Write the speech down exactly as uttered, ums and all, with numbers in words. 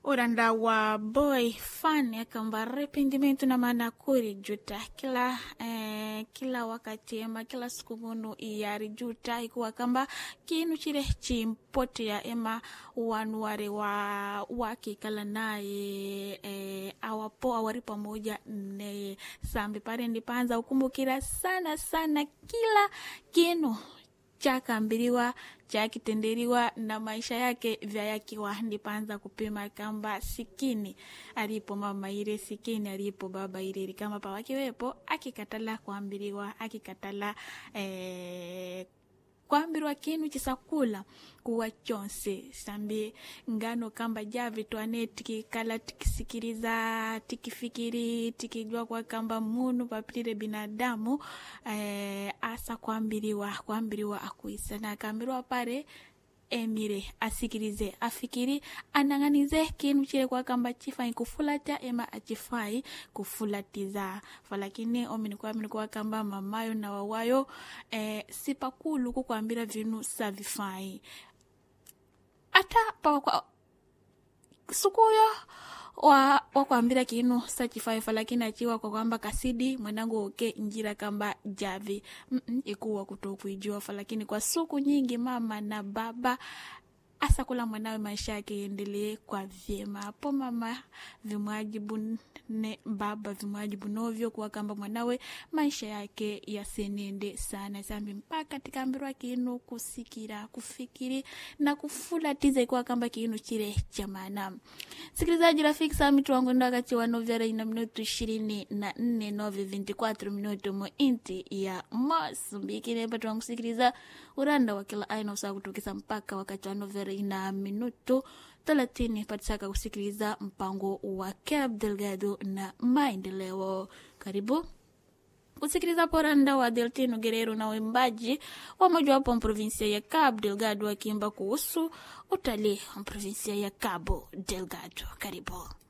Uranda wa boy fan ya kamba arrependimento na maana kuri juta kila eh, kila wakati ema kila siku munu iyari juta ikuwa kamba kinu chile chimpote ya ema wanuare wa waki kala nae eh, awapo awari pamoja ne sambi pare ndipanza ukumbukira sana sana kila kinu chakambiriwa chakitenderiwa na maisha yake vya yakiwa ndipanza kupima kamba sikini alipo mama ile sikini alipo baba ile kama pawakiwepo akikatala kuambiriwa akikatala eh, kuambirwa kinu chisakula kuwa chonse sambi ngano kamba javi tuane tikikala tikisikiriza tikifikiri tikijua kwa kamba munu papire binadamu eh, asa kuambiriwa kuambiriwa akuisa na kuambiriwa pare emire asikirize afikiri ananganize kinu chile kwa kamba chifai kufulata ema achifai kufulatiza falakini omini kwa amini kwa kamba mamayo na wawayo eh, sipakulu kukuambira vinu savifai ata pa kwa sukuyo wa wakwambira kinu sachifai falakini achiwa kwa kwamba kasidi mwanangu oke njira kamba javi mm -mm, ikuwa kutokuijua falakini kwa suku nyingi mama na baba asa kula mwanawe maisha yake endelee kwa vyema hapo mama vimwajibu ne baba vimwajibu novyo kwa kamba mwanawe maisha yake yasenende sana zambi mpaka tikambirwa kinu kusikira kufikiri na kufulatiza kwa kamba kinu chile cha maana. Sikilizaji rafiki sami tuwangu ndo wakati wa novya ina minutu ishirini na nne novi ishirini na nne minutu mo inti ya Mozambiki nepa tuwangu sikiliza uranda wa kila aina usawa kutukisa mpaka wakati wa novya ina minutu thelathini patisaka kusikiliza mpango wa Cabo Delgado na maendeleo. Karibu kusikiliza poranda wa Deltino Guerrero na wimbaji wa moja wapo provinsia ya Cabo Delgado wakiimba kuhusu utalii wa provinsia ya Cabo Delgado. Karibu.